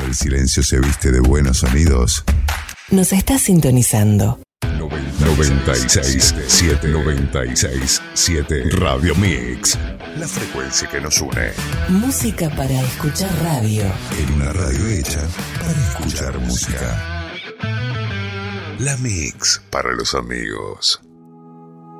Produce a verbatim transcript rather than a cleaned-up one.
el silencio se viste de buenos sonidos. Nos está sintonizando. noventa y seis siete noventa y seis siete Radio Mix. La frecuencia que nos une. Música para escuchar radio. En una radio hecha para escuchar música. La Mix para los amigos.